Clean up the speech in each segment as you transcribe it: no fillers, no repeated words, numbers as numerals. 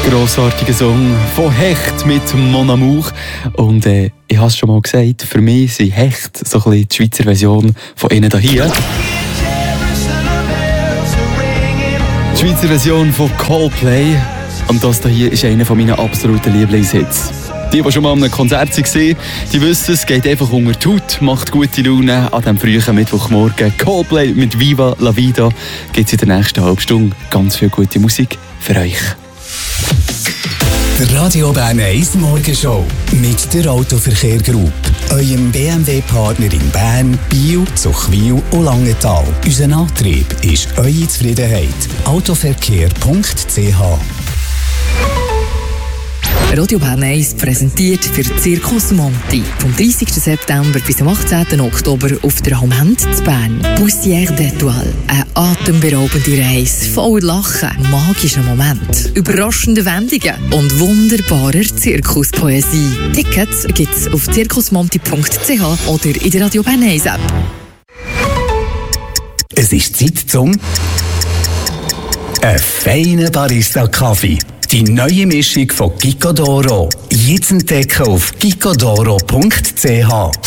Grossartiger Song von Hecht mit Mon Amour. Und ich habe es schon mal gesagt, für mich sind Hecht so ein bisschen die Schweizer Version von ihnen hier. Die Schweizer Version von Coldplay. Und das hier ist einer meiner absoluten Lieblingshits. Die schon mal an einem Konzert waren, die wissen, es geht einfach unter die Haut, macht gute Laune an diesem frühen Mittwochmorgen. Coldplay mit Viva la Vida gibt es in der nächsten halben Stunde ganz viel gute Musik für euch. Der Radio Bern 1 Morgenshow mit der Autoverkehr Group, eurem BMW-Partner in Bern, Biel, Zuchwil und Langenthal. Unser Antrieb ist eure Zufriedenheit. Autoverkehr.ch. Radio Bern 1 präsentiert für Circus Monti vom 30. September bis zum 18. Oktober auf der Haumend zu Bern. Poussière d'Étoile, eine atemberaubende Reise voll Lachen, magischer Moment, überraschende Wendungen und wunderbarer Zirkuspoesie. Tickets gibt's auf circusmonti.ch oder in der Radio Bern 1 App. Es ist Zeit zum feinen Barista-Kaffee. Die neue Mischung von Gicodoro. Jetzt entdecken auf gicodoro.ch.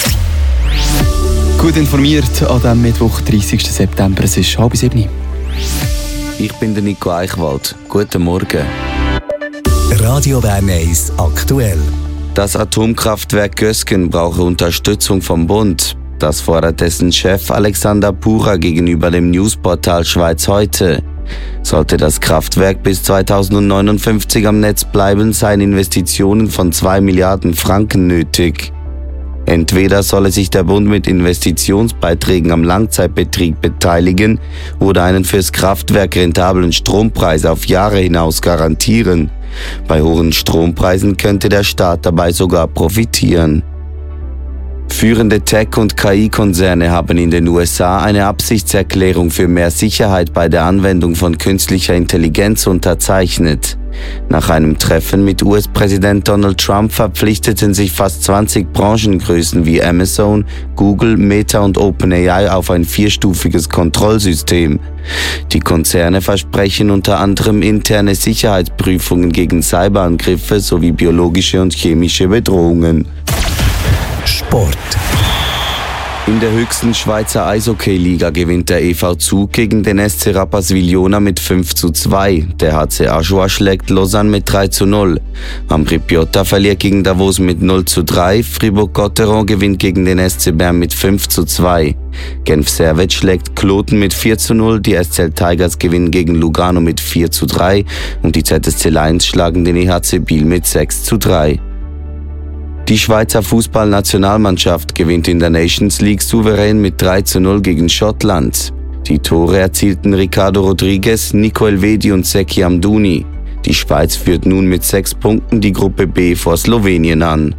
Gut informiert an diesem Mittwoch, 30. September. Es ist 6:30. Ich bin der Nico Eichwald. Guten Morgen. Radio Bern 1 aktuell. Das Atomkraftwerk Gösgen brauche Unterstützung vom Bund. Das fordert dessen Chef Alexander Pura gegenüber dem Newsportal Schweiz heute. Sollte das Kraftwerk bis 2059 am Netz bleiben, seien Investitionen von 2 Milliarden Franken nötig. Entweder solle sich der Bund mit Investitionsbeiträgen am Langzeitbetrieb beteiligen oder einen fürs Kraftwerk rentablen Strompreis auf Jahre hinaus garantieren. Bei hohen Strompreisen könnte der Staat dabei sogar profitieren. Führende Tech- und KI-Konzerne haben in den USA eine Absichtserklärung für mehr Sicherheit bei der Anwendung von künstlicher Intelligenz unterzeichnet. Nach einem Treffen mit US-Präsident Donald Trump verpflichteten sich fast 20 Branchengrößen wie Amazon, Google, Meta und OpenAI auf ein 4-stufiges Kontrollsystem. Die Konzerne versprechen unter anderem interne Sicherheitsprüfungen gegen Cyberangriffe sowie biologische und chemische Bedrohungen. Sport. In der höchsten Schweizer Eishockey-Liga gewinnt der EV Zug gegen den SC Rapperswil-Jona mit 5:2. Der HC Aschua schlägt Lausanne mit 3:0. Ambri Piotta verliert gegen Davos mit 0:3. Fribourg-Gotteron gewinnt gegen den SC Bern mit 5:2. Genf-Servet schlägt Kloten mit 4:0. Die SCL Tigers gewinnen gegen Lugano mit 4:3. Und die ZSC Lions schlagen den EHC Biel mit 6:3. Die Schweizer Fußballnationalmannschaft gewinnt in der Nations League souverän mit 3:0 gegen Schottland. Die Tore erzielten Ricardo Rodriguez, Nico Elvedi und Zeki Amdouni. Die Schweiz führt nun mit 6 Punkten die Gruppe B vor Slowenien an.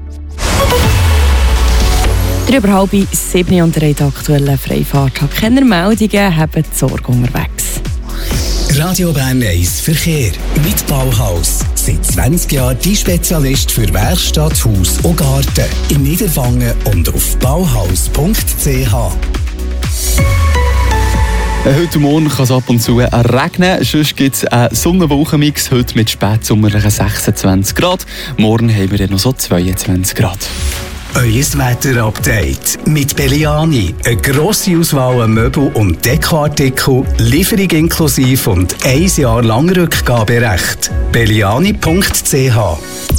6:30 und der aktuellen Freifahrt. Keine Meldungen, haben die Sorge unterwegs. Radio Bern 1 Verkehr mit Bauhaus. Seit 20 Jahren die Spezialist für Werkstatt, Haus und Garten. In Niederwangen und auf bauhaus.ch. Heute Morgen kann es ab und zu regnen, sonst gibt es einen Sonnenwolkenmix, heute mit spätsommerlichen 26 Grad. Morgen haben wir dann noch so 22 Grad. Euer Wetter-Update mit Belliani. Eine grosse Auswahl an Möbel- und Dekoartikel, Lieferung inklusive und 1 Jahr lang Rückgaberecht. Belliani.ch